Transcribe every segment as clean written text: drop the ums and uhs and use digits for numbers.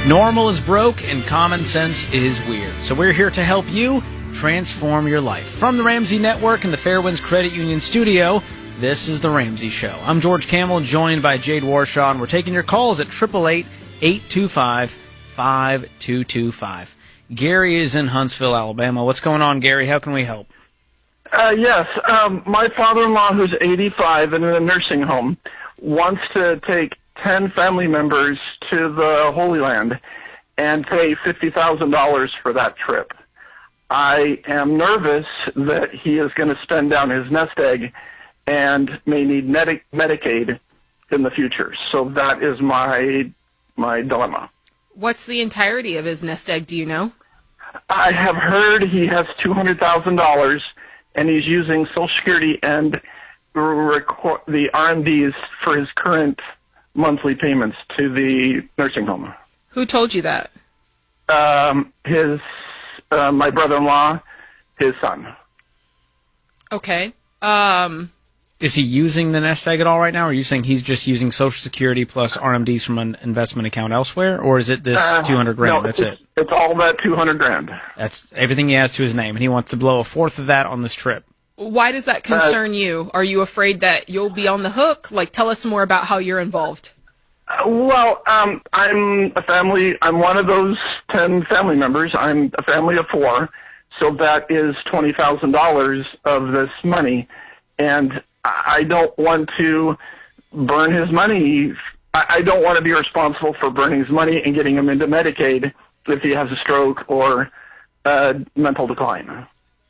Normal is broke and common sense is weird. So we're here to help you transform your life. From the Ramsey Network and the Fairwinds Credit Union studio, this is The Ramsey Show. I'm George Camel, joined by Jade Warshaw, and we're taking your calls at 888-825-5225. Gary is in Huntsville, Alabama. What's going on, Gary? How can we help? Yes. My father-in-law, who's 85 and in a nursing home, wants to take 10 family members to the Holy Land and pay $50,000 for that trip. I am nervous that he is going to spend down his nest egg and may need Medicaid in the future. So that is my dilemma. What's the entirety of his nest egg, do you know? I have heard he has $200,000, and he's using Social Security and the RMDs for his current monthly payments to the nursing home. Who told you that? My brother-in-law, his son. Okay. Is he using the nest egg at all right now, or are you saying he's just using Social Security plus RMDs from an investment account elsewhere, or is it this $200,000? No, That's it? It's all that $200,000. That's everything he has to his name, and he wants to blow a fourth of that on this trip. Why does that concern you? Are you afraid that you'll be on the hook? Tell us more about how you're involved. I'm a family. I'm one of those 10 family members. I'm a family of 4, so that is $20,000 of this money, and I don't want to burn his money. I don't want to be responsible for burning his money and getting him into Medicaid if he has a stroke or mental decline.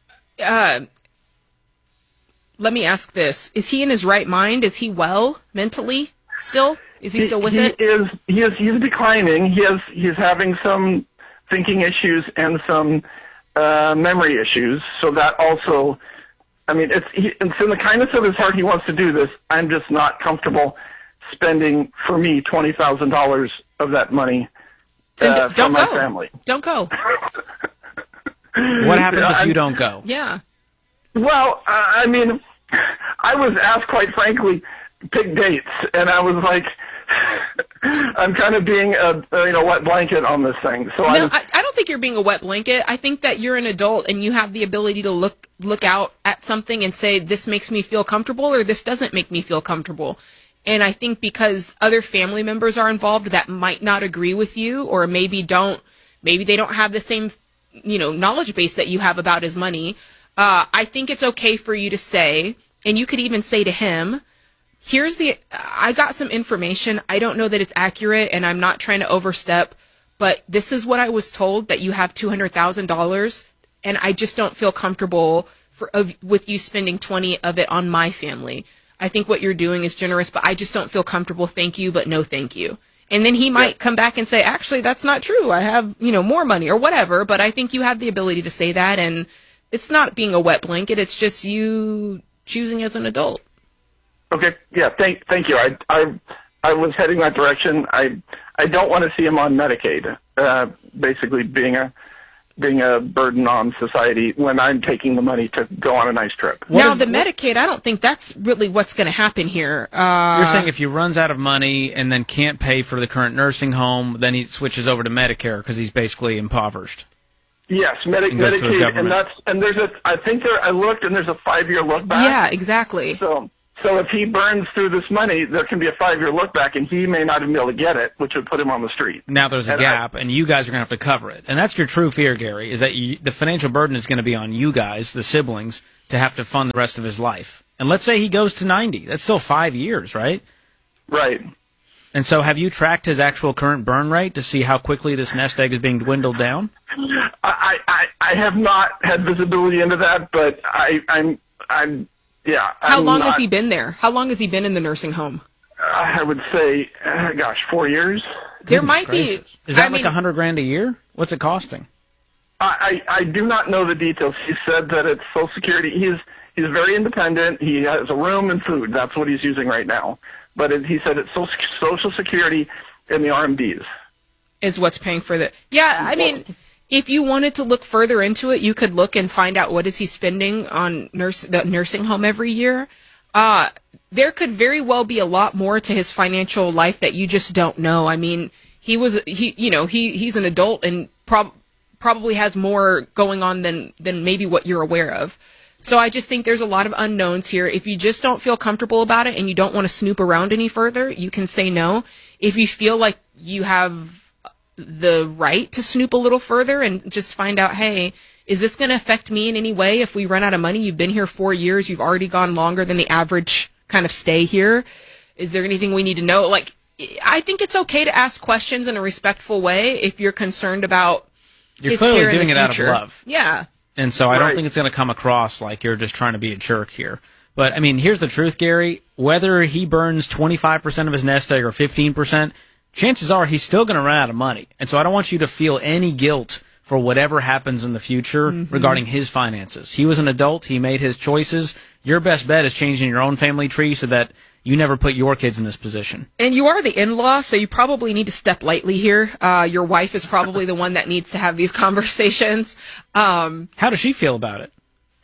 Let me ask this. Is he in his right mind? Is he well mentally still? Is he still with it? He's declining. He's having some thinking issues and some memory issues. So that also, it's in the kindness of his heart he wants to do this. I'm just not comfortable spending, for me, $20,000 of that money for my family. Don't go. What happens if you don't go? Yeah. Well, I was asked, quite frankly, pick dates, and I was like, I'm kind of being a wet blanket on this thing. So no, I don't think you're being a wet blanket. I think that you're an adult and you have the ability to look out at something and say, this makes me feel comfortable or this doesn't make me feel comfortable. And I think because other family members are involved that might not agree with you, or maybe they don't have the same, knowledge base that you have about his money. I think it's okay for you to say, and you could even say to him, I got some information. I don't know that it's accurate, and I'm not trying to overstep, but this is what I was told, that you have $200,000, and I just don't feel comfortable with you spending 20 of it on my family. I think what you're doing is generous, but I just don't feel comfortable. Thank you, but no thank you. And then he might come back and say, actually, that's not true. I have, more money or whatever, but I think you have the ability to say that, and it's not being a wet blanket. It's just you choosing as an adult. Okay. Yeah. Thank you. I was heading that direction. I don't want to see him on Medicaid, basically being a burden on society when I'm taking the money to go on a nice trip. Medicaid, I don't think that's really what's going to happen here. You're saying if he runs out of money and then can't pay for the current nursing home, then he switches over to Medicare because he's basically impoverished. Yes, Medicaid, I looked and there's a 5-year look back. Yeah, exactly. So if he burns through this money, there can be a 5-year look back, and he may not even be able to get it, which would put him on the street. Now there's a gap, and you guys are going to have to cover it. And that's your true fear, Gary, is that the financial burden is going to be on you guys, the siblings, to have to fund the rest of his life. And let's say he goes to 90. That's still 5 years, right? Right. And so have you tracked his actual current burn rate to see how quickly this nest egg is being dwindled down? I have not had visibility into that, but yeah. How long has he been there? How long has he been in the nursing home? I would say, 4 years. There might be. Is that like $100,000 a year? What's it costing? I do not know the details. He said that it's Social Security. He's very independent. He has a room and food. That's what he's using right now. But he said it's Social Security and the RMDs. Is what's paying for the... Yeah, if you wanted to look further into it, you could look and find out what is he spending on the nursing home every year. There could very well be a lot more to his financial life that you just don't know. he's an adult and probably has more going on than maybe what you're aware of. So I just think there's a lot of unknowns here. If you just don't feel comfortable about it and you don't want to snoop around any further, you can say no. If you feel like you have the right to snoop a little further and just find out, hey, is this going to affect me in any way if we run out of money? You've been here 4 years. You've already gone longer than the average kind of stay here. Is there anything we need to know? Like, I think it's okay to ask questions in a respectful way if you're concerned about You're clearly doing it out of love. Yeah. And so I don't think it's going to come across like you're just trying to be a jerk here. But, I mean, here's the truth, Gary. Whether he burns 25% of his nest egg or 15%, chances are he's still going to run out of money. And so I don't want you to feel any guilt for whatever happens in the future regarding his finances. He was an adult. He made his choices. Your best bet is changing your own family tree so that you never put your kids in this position. And you are the in-law, so you probably need to step lightly here. Your wife is probably the one that needs to have these conversations. How does she feel about it?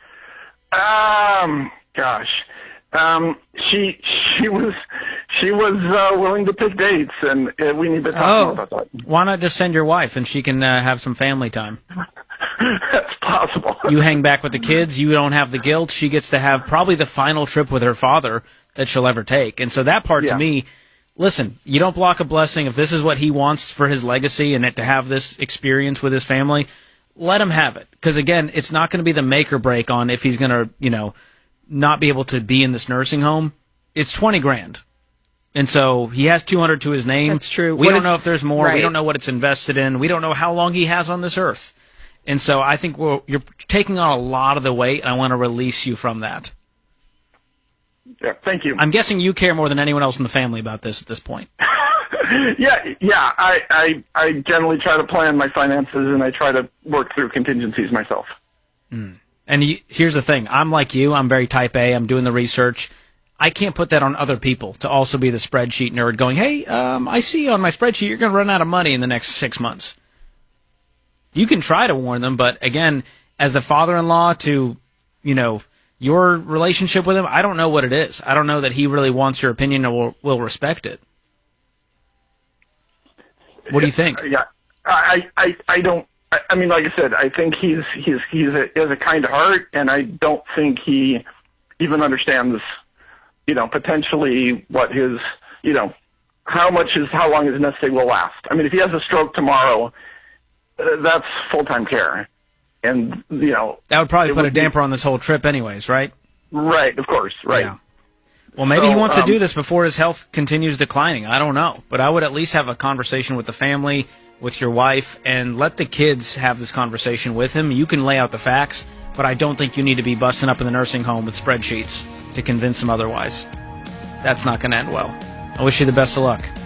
She was willing to pick dates, and we need to talk more about that. Why not just send your wife and she can have some family time? That's possible. You hang back with the kids. You don't have the guilt. She gets to have probably the final trip with her father that she'll ever take. And so that part to me, listen, you don't block a blessing. If this is what he wants for his legacy and to have this experience with his family, let him have it. Because, again, it's not going to be the make or break on if he's going to, not be able to be in this nursing home. It's $20,000. And so he has $200 to his name. That's true. We don't know if there's more. Right. We don't know what it's invested in. We don't know how long he has on this earth. And so I think you're taking on a lot of the weight, and I want to release you from that. Yeah, thank you. I'm guessing you care more than anyone else in the family about this at this point. Yeah. I generally try to plan my finances, and I try to work through contingencies myself. And here's the thing. I'm like you. I'm very type A. I'm doing the research. I can't put that on other people to also be the spreadsheet nerd going, hey, I see on my spreadsheet you're going to run out of money in the next 6 months. You can try to warn them, but again, as a father-in-law to, your relationship with him, I don't know what it is. I don't know that he really wants your opinion or will respect it. What do you think? Yeah, I don't. I mean, like I said, I think he has a kind heart, and I don't think he even understands, potentially what his, how long his nest egg will last. I mean, if he has a stroke tomorrow, that's full-time care. And, that would probably put a damper on this whole trip anyways, right? Right, of course, right. Yeah. Well, maybe he wants to do this before his health continues declining. I don't know. But I would at least have a conversation with the family, with your wife, and let the kids have this conversation with him. You can lay out the facts, but I don't think you need to be busting up in the nursing home with spreadsheets to convince him otherwise. That's not going to end well. I wish you the best of luck.